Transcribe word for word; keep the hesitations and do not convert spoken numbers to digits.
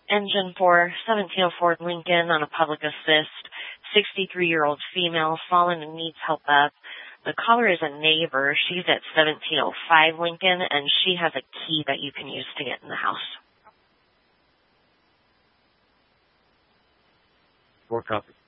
Engine for seventeen oh four Lincoln on a public assist, sixty-three-year-old female, fallen and needs help up. The caller is a neighbor. She's at seventeen oh five Lincoln, and she has a key that you can use to get in the house. Four copy.